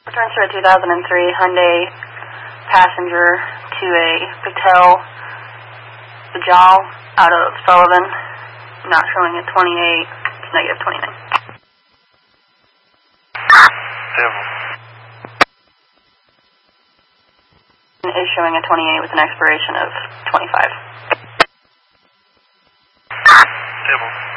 Returns to a 2003 Hyundai passenger to a Patel Bajaj out of Sullivan, not showing a 28, it's negative 29. Is showing a 28 with an expiration of 25.